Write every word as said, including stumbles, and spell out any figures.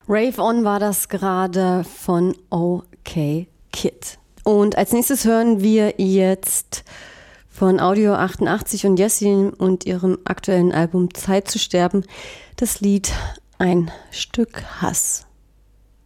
Rave On war das gerade von OK Kid. Und als nächstes hören wir jetzt von Audio achtundachtzig und Jessin und ihrem aktuellen Album Zeit zu sterben das Lied Ein Stück Hass.